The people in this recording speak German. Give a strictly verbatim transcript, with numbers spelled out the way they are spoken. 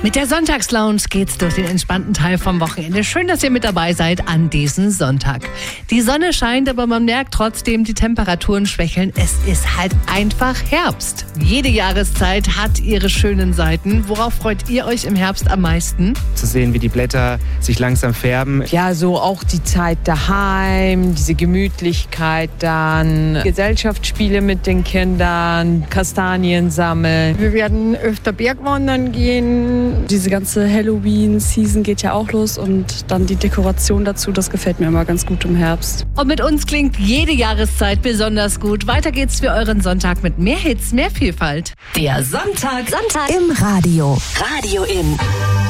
Mit der Sonntagslounge geht's durch den entspannten Teil vom Wochenende. Schön, dass ihr mit dabei seid an diesem Sonntag. Die Sonne scheint, aber man merkt trotzdem, die Temperaturen schwächeln. Es ist halt einfach Herbst. Jede Jahreszeit hat ihre schönen Seiten. Worauf freut ihr euch im Herbst am meisten? Zu sehen, wie die Blätter sich langsam färben. Ja, so auch die Zeit daheim, diese Gemütlichkeit dann, Gesellschaftsspiele mit den Kindern, Kastanien sammeln. Wir werden öfter Bergwandern gehen. Diese ganze Halloween-Season geht ja auch los und dann die Dekoration dazu, das gefällt mir immer ganz gut im Herbst. Und mit uns klingt jede Jahreszeit besonders gut. Weiter geht's für euren Sonntag mit mehr Hits, mehr Vielfalt. Der Sonntag, Sonntag im Radio. Radio in.